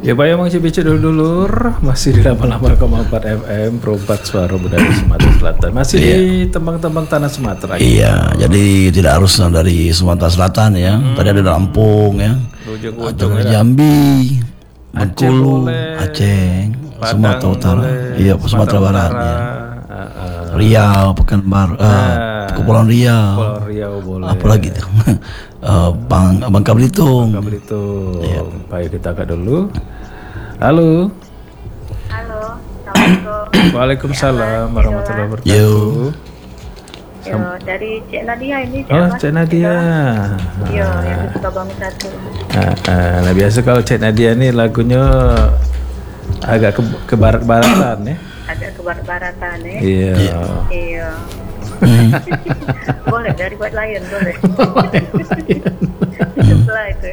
Ya Pak Emang Cibicu dulur masih di 88,4 FM Perumpat Suara Budaya Sumatera Selatan. Masih di tembang-tembang tanah Sumatera. Iya, jadi tidak harus dari Sumatera Selatan ya. Tadi ada Lampung ya. Ujung-ujung Ada ya. Jambi, Aceh Bengkulu, boleh. Aceh, Padang Sumatera Utara. boleh. Iya, Sumatera Barat ya. Riau, Pekanbaru, Kepulauan Riau. Pulau Riau boleh. Apalagi tuh? Bangka Belitung. Bangka Belitung. Baik, kita angkat dulu. Halo. Halo, Assalamualaikum. Waalaikumsalam warahmatullahi wabarakatuh. Yo, dari Cik Nadia ini. Oh, Cik Nadia. Yo, yang suka bangun satu. Nah biasa kalau Cik Nadia nih lagunya agak ke barat-baratan ya. Agak ke barat-baratan ya. Iya. Iya. Boleh dari White Lion boleh. Sebelah itu.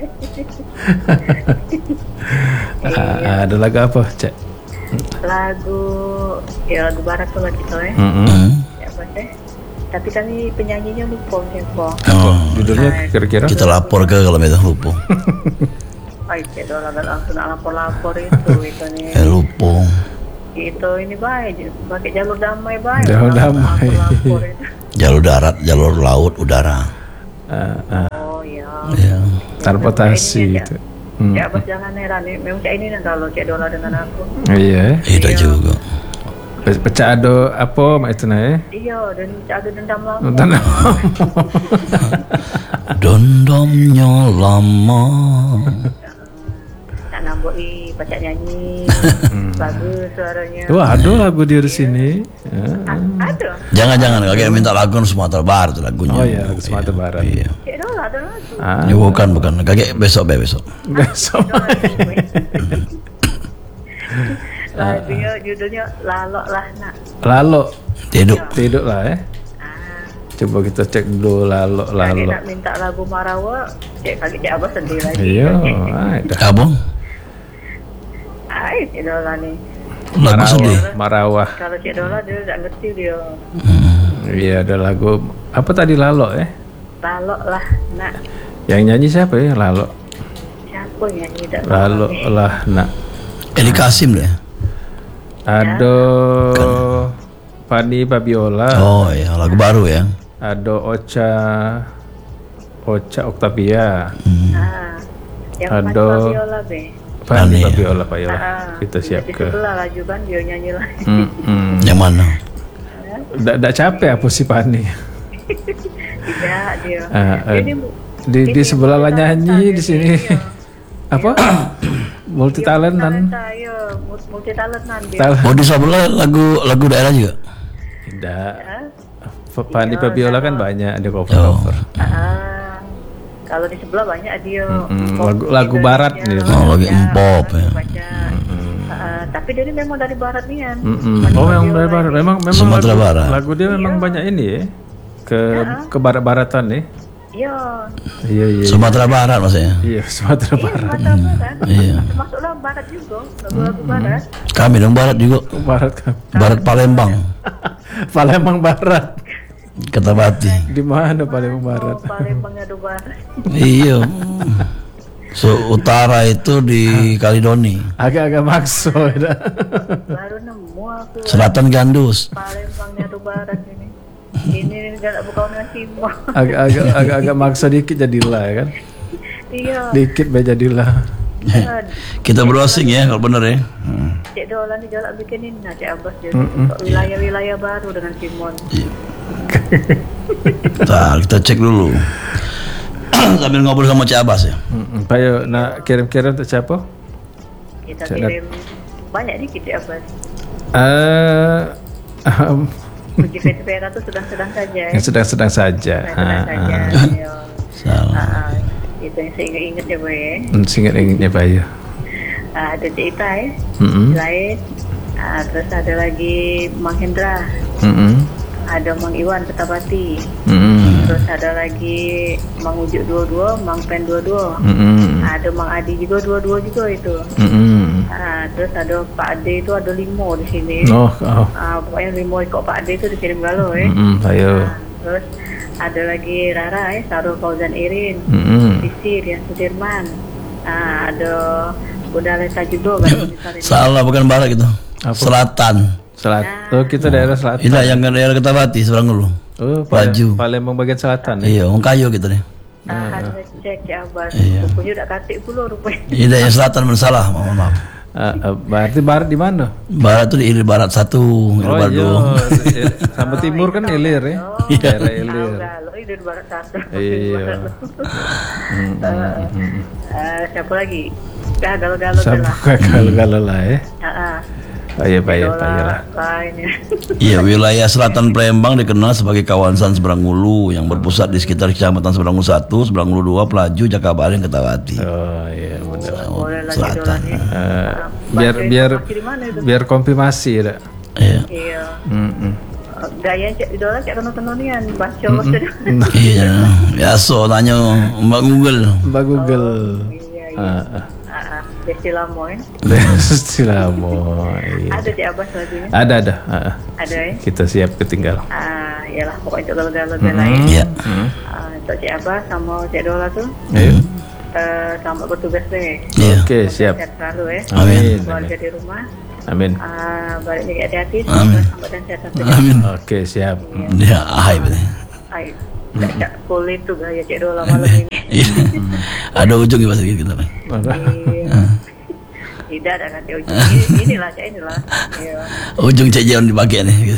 Ada lagu apa, Cik? Lagu barat tuh lagi tuh ya. Ya apa sih? Tapi kan ini penyanyinya lupa siapa. Judulnya kira-kira? Kita lapor ke kalau minta lupa. Itu langsung lapor itu nih. Lupa. Itu ini baik, pakai jalur damai baik. Jalur damai. Lapor itu. Jalur darat, jalur laut, udara. Oh iya. Ya. Transportasi itu. Ya bos jangan heran nih, memang kayak ini nih kalau Cik Dola dengan aku. Iya. Itu juga. Pecah ado apa mak itu ya? Iya, dan ada dendam lama. Dendamnya lama. Tak nambah baca nyanyi. Bagus suaranya. Wah, ada lagu dia di sini. Ada. Jangan kakek minta lagu Sumatera Barat lagunya. Oh iya, lagu Sumatera Barat. Iya. Cik Dola ada lagu. Ya, bukan. Kakek besok. Besok. Lagunya judulnya Lalok lah nak. Lalu Tidur lah ya. Coba kita cek dulu lalu. Kakek nak minta lagu Marawa, Cik Abah sedih lagi. Iya, Abang Cik Dola nih. lagu sedih. Marawah. Kalau Cik Dola dia tak ngerti dia. Iya, ada lagu apa tadi Lalo ya? Lalok lah nak. Yang nyanyi siapa ya Lalo? Siapa yang nyanyi tak Lalo lah nak. Eli Kasim deh. Ada Fanny Fabiola. Oh iya, lagu baru ya. Ada Ocha Octavia. Yang Ada Fabiola be. Fanny Fanny, Fabiola Pak Yola. Kita siap Di ke. sebelah laju kan dia nyanyi lagi. Yang mana? Nggak capek apa sih Fanny? Tidak dia. Di sebelah lah nyanyi di sini. Apa? Multi talentan. Saya multi talentan dia. Oh di sebelah lagu daerah juga. Tidak. Fanny Fabiola kan banyak ada cover. Kalau di sebelah banyak dia. Lagu barat nih. Oh lagi pop ya. Tapi dia ini memang dari barat nih kan. Oh memang dari barat. Memang Sumatera Barat. Lagu dia memang banyak ini ya. Ke barat-baratan nih. Iya. Iya. Sumatera Barat maksudnya. Iya, Sumatera Barat. Iya. Termasuklah barat juga, lagu-lagu barat. Kami dong Barat juga. Barat kan. Barat Palembang. Palembang Barat. Kata Bati. Di mana Palembang Barat? Palembang ada barat. Iya. Utara itu di Kaledoni. Agak-agak makso ya. Baru nemu aku. Selatan Gandus. Palembangnya ada barat ini. Ini enggak bukan dengan Timor. Agak makso dikit jadilah ya kan. Iya. Dikit be jadilah. Kita browsing ya kalau bener ya. Cik Dola nih galak bikinin Cik Abbas dia wilayah-wilayah baru dengan Timon. Kita cek dulu. Sambil ngobrol sama Cik Abbas ya. Pak Yo, nak kirim-kirim untuk siapa? Kita kirim banyak dikit Cik Abbas. Puji Vera itu sedang-sedang saja. Yang sedang-sedang saja. Salah. Itu yang saya ingat ya boy. Ingat-ingatnya Pak Yo. Ada Cik Itai, lain. Terus ada lagi Mang Hendra. Ada Mang Iwan Petabati. Terus ada lagi Mang Ujuk 22, Mang Pen 22. Ada Mang Adi juga 22 juga itu. Terus ada Pak Ade itu ada 5 di sini. Pokoknya 5 ikut Pak Ade itu dikirim galau ya. Ayo. Terus ada lagi Rara ya, Sarul Fauzan Irin, Sisi Rian Sudirman. Ada udah lesa juga baru misalnya. Salah, bukan barat gitu. Apa? Selatan. Oh, kita daerah selatan. Tidak, yang ke daerah Kertapati seberang dulu. Oh, Laju. Palembang bagian selatan ya. Iya, orang kayu gitu deh. Harus cek ya abah. Iya. Bukunya udah katik puluh rupanya. Tidak, yang selatan bersalah, mohon maaf. Berarti barat di mana? Barat itu di Ilir Barat 1, Ilir Barat 2. Sama timur kan Ilir ya. Daerah Ilir. Kalau itu barat satu. Iya. Siapa lagi? Gagal-gagal Sama lah. gagal-gagal lah ya. Oh iya, Pak lah. Lainnya. Iya, wilayah selatan Palembang dikenal sebagai kawasan Seberang Ulu yang berpusat di sekitar Kecamatan Seberang Ulu 1, Seberang Ulu 2, Pelaju, Jakabaring, Kertapati. Oh iya benar. Boleh lagi Selatan. Biar konfirmasi ya. Iya. Iya. Gaya cek idola cek kenal-kenalian baca Iya, biasa tanya Mbak Google. Mbak Google. Iya. Desi Lamoy. Desi Lamoy. Ada cek abas lagunya. Ada. Ada ya. Kita siap ketinggalan. Yalah pokoknya itu galau-galau lain. Iya. Untuk cek abas sama cek Dola tuh. Iya. Selamat bertugas deh. Iya. Oke, siap. Sehat selalu ya. Amin. Keluarga di rumah. Amin. Balik lagi hati-hati. Amin. Sampai dan sehat sampai. Amin. Oke, siap. Dia ahai betul. Ayo. Cak kulit tuh gaya cek Dola malam ini. Iya. Ada ujungnya bahasa kita. Tidak ada nanti ujung. Inilah. Iya. Ujung cek jauh dipakai nih. Gitu.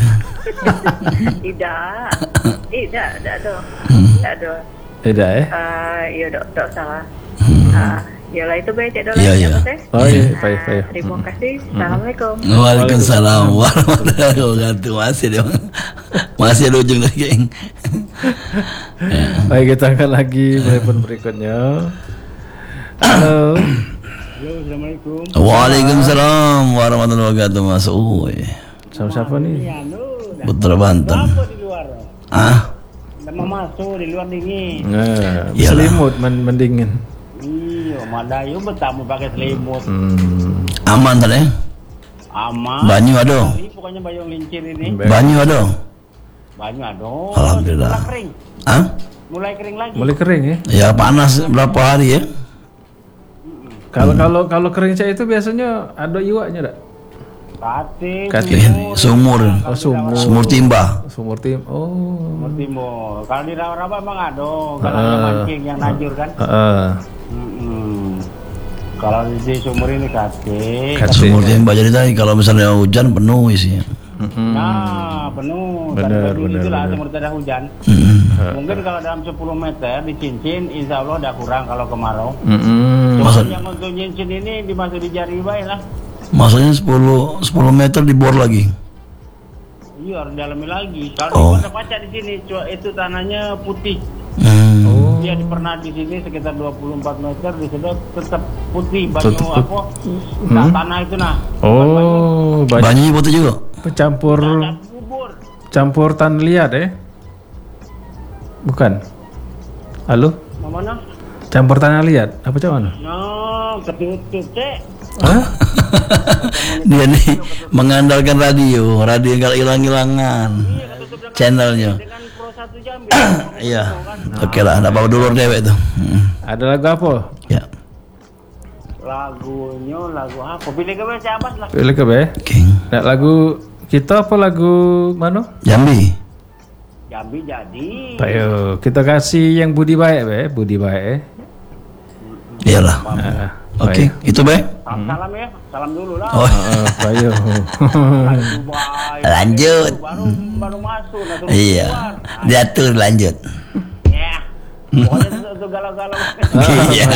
Tidak ada. Tidak ya? Iya dok salah. Yalah itu baik cek Dola. Iya. Oh iya, baik. Terima kasih. Assalamualaikum. Waalaikumsalam warahmatullahi wabarakatuh. Masih ada ujung lagi, geng. Baik, kita akan lagi telepon berikutnya. Halo. Assalamualaikum. Waalaikumsalam warahmatullahi wabarakatuh, Mas. Sama siapa nih? Putra Banten. Apa di luar? Nama masuk di luar dingin. Selimut mendingin. Iya, Madayu bertamu pakai selimut. Aman tadi? Aman. Banyu ada? Ini pokoknya bayung lincir ini. Banyu ada? Banyu ada. Alhamdulillah. Mulai kering. Mulai kering lagi. Mulai kering ya? Ya panas berapa hari ya? Kalau kering saya itu biasanya ada iwaknya enggak? Ini sumur. Oh, Sumur timba. Sumur tim. Oh. Sumur timur. Kalau di rawa-rawa emang ada. Kalau ada mancing yang najur kan. Kalau di sumur ini kate. Sumur timba jadi tadi kalau misalnya hujan penuh isinya. Nah, penuh. Benar. Itulah sumur tidak hujan. Mungkin kalau dalam 10 meter di cincin, insya Allah udah kurang kalau kemarau. Maksud yang untuk cincin ini dimasuk di jari baik lah. Maksudnya 10 meter dibor lagi. Iya, harus dalami lagi. Kalau di Paca di sini, itu tanahnya putih. Dia pernah di sini sekitar 24 meter, di sini tetap putih. Banyu apa? Tanah itu nah. Oh, banyu putih juga. Campur tanah liat ya? Bukan. Halo? Mana? Campur tanah liat. Apa cuman? No, ketutut cek. Dia nih mengandalkan radio yang gak hilang-hilangan channelnya. Dengan Pro 1 Jambi. Iya. Oke lah, ada bawa dulur dewek tuh. Ada lagu apa? Ya. Lagunya lagu apa? Pilih ke siapa lah? Pilih ke be. King. Nah, lagu kita apa lagu mana? Jambi. Jambi jadi. Ayo, kita kasih yang Budi Baik be, Budi Baik. Iyalah. Oke, itu be. Salam ya, salam dulu lah. Oh, ayo. Lanjut. Baru masuk. Iya. Diatur lanjut. Ya. Pokoknya itu galau-galau. Iya.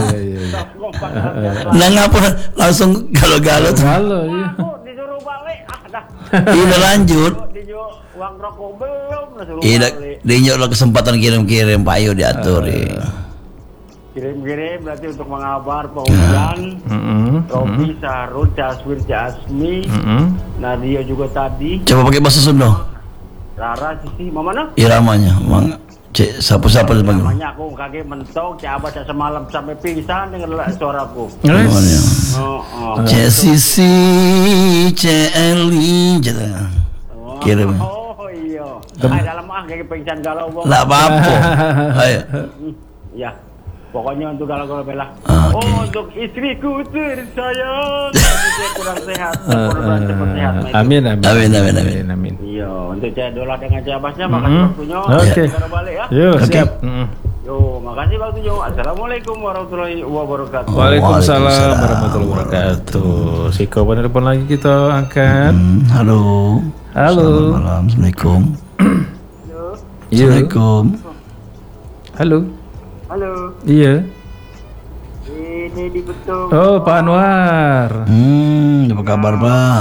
Nah ngapa langsung galau-galau tuh? Galau iya. Aku disuruh balik. Dah. Iya lanjut. Dijual uang rokok belum, disuruh Iya, balik. dinyok lo kesempatan kirim-kirim, Pak Ayo diatur. Kirim-kirim berarti untuk mengabar Paulian, Robi, Sarul, Jaswir, Jasmi, Nadia juga tadi, Coba pakai bahasa Sunda. Rara, Sisi, mana? Iramanya, mang. Cek siapa dipanggil? Namanya aku kaget mentok, coba semalam sampai pingsan dengan suaraku. Namanya. Cek Gitu. Sisi, Cek Eli, kirim. Oh iya. Dalam kayak pingsan galau bang. Lah apa? Ayo. Ya. Pokoknya untuk lagu bela. Oke. Oh, untuk istriku tersayang. Dia kurang sehat. Mudah-mudahan cepat sehat. Amin, amin. Amin, amin, amin. Amin. Iya, untuk Cik Dola dengan Cik Abasnya, makasih waktunya. Oke. Kita balik ya. Yuk, Oke. siap. Yo, makasih waktunya. Assalamualaikum warahmatullahi wabarakatuh. Waalaikumsalam warahmatullahi wabarakatuh. Si kawan telepon lagi kita angkat. Halo. Halo. Selamat malam. Assalamualaikum. Iya. Assalamualaikum. Halo. Halo, Iya. ini di Betung. Oh, Pak Anwar. Apa kabar Pak?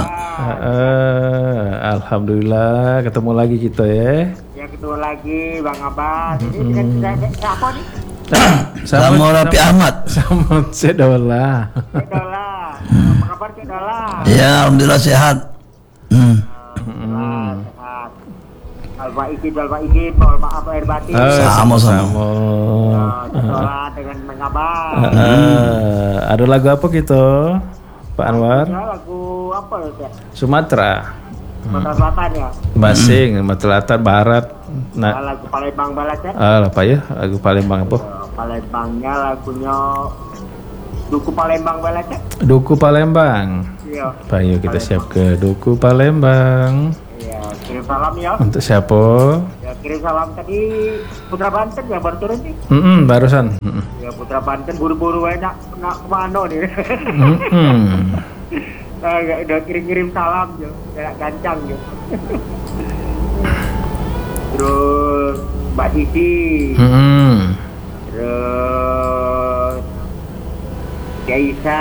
Alhamdulillah ketemu lagi kita ya. Ya ketemu lagi Bang Abbas. Ini dengan siapa nih? Sama Rapi Ahmad. Sama Cedola. Cik Dola. Apa kabar Cik Dola? Ya, alhamdulillah sehat. Sehat. Al-Baikin, mohon maaf lahir batin. Sama-sama. Cik Dola dengan Bang Abbas. Ada lagu apa kita, Pak Anwar? Ya, lagu apa ya Cik? Sumatera. Sumatera Selatan ya? Basing, Sumatera Selatan, Barat. Nah, Lagu Palembang balas ya? apa ya? Lagu Palembang apa? Palembangnya lagunya Duku Palembang balas ya? Duku Palembang. Iya. Pak, yuk kita siap ke Duku Palembang. Iya, kirim salam ya. Untuk siapa? Ya, kirim salam tadi Putra Banten ya baru turun nih. Barusan. Ya Putra Banten buru-buru aja nak kemana nih? Nah, udah kirim salam ya, kayak gancang ya. Terus Mbak Sisi, terus Kaisa,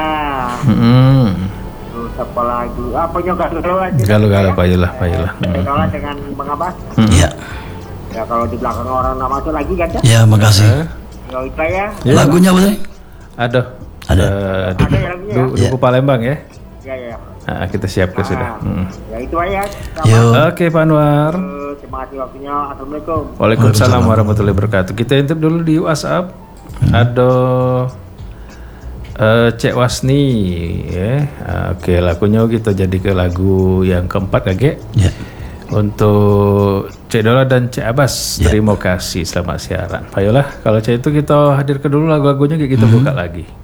terus apa lagi? Apa galau aja? Galau payalah. Galau dengan Bang Abbas. Ya. Ya kalau di belakang orang nggak masuk lagi kan? Ya, makasih. Ya itu ya. Ya. Lagunya apa sih? Ada. Ada. Ada ya lagunya. Duku Palembang ya. Ya. Nah, kita siap ke sudah. Ya itu aja. Yuk. Oke, Pak Anwar. Terima kasih waktunya. Assalamualaikum. Waalaikumsalam warahmatullahi wabarakatuh. Kita intip dulu di WhatsApp. Ada Cek Wasni ya. Oke, lagunya kita jadi ke lagu yang keempat lagi. Ya. Untuk Cek Dola dan Cek Abbas, terima kasih, selamat siaran. Ayolah, kalau Cek itu kita hadirkan dulu lagu-lagunya, kita buka lagi.